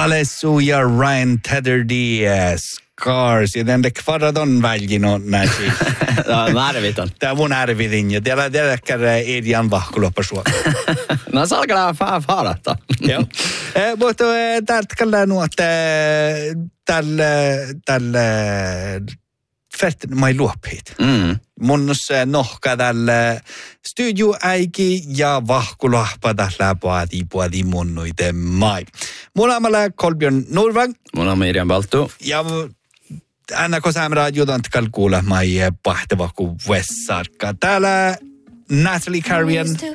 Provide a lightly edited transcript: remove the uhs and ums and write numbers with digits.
Alessu ja Ryan Tedderdy Scars. Ja den kvaradon väljin on näin siis. Mä arviton. Tää mun arvitin ja tiedäkään Edian vahkuloppa suoraan. No se alkaa faarata. Joo. Mutta täältä kallaan nuot tälle mai luoppiit. Mun se nohka tälle studioäiki ja vahkulahpa tällä puadi munnuiten mai. Mulla on Kolbjörn Norvang. Mulla on Miriam Baltu. Ja Anna Kosamra judan kuulla mai pahtava kuin Wessarka. Täällä Natalie Carrion